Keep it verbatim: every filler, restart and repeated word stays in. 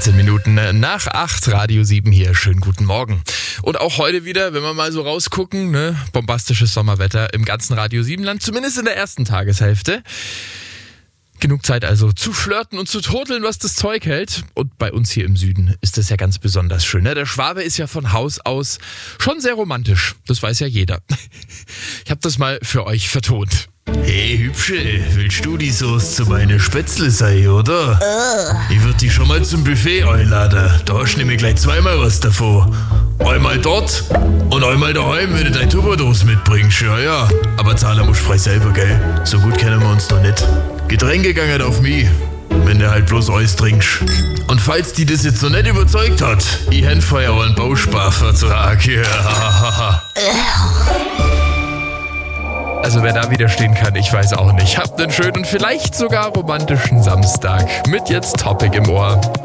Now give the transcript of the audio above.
dreizehn Minuten nach acht, Radio sieben hier. Schönen guten Morgen. Und auch heute wieder, wenn wir mal so rausgucken, ne, bombastisches Sommerwetter im ganzen Radio sieben Land, zumindest in der ersten Tageshälfte. Genug Zeit also zu flirten und zu turteln, was das Zeug hält. Und bei uns hier im Süden ist das ja ganz besonders schön. Ne? Der Schwabe ist ja von Haus aus schon sehr romantisch. Das weiß ja jeder. Ich habe das mal für euch vertont. Hey Hübsche, willst du die Sauce zu meine Spätzle sein, oder? Uh. Ich würde dich schon mal zum Buffet einladen. Da hast du nämlich gleich zweimal was davon. Einmal dort und einmal daheim, wenn du deine Tupperdose mitbringst. Ja, ja. Aber zahlen musst du frei selber, gell? So gut kennen wir uns noch nicht. Getränke gangen auf mich, wenn du halt bloß Eis trinkst. Und falls die das jetzt noch nicht überzeugt hat, ich händ vorher auch einen Bausparvertrag. Ja. Also wer da widerstehen kann, ich weiß auch nicht. Habt einen schönen und vielleicht sogar romantischen Samstag mit jetzt Topic im Ohr.